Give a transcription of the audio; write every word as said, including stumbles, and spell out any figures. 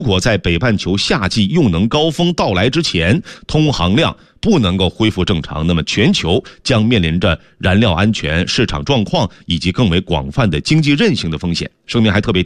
如果在北半球夏季用能高峰到来之前，通航量不能够恢复正常，那么全球将面临着燃料安全、市场状况以及更为广泛的经济韧性的风险。声明还特别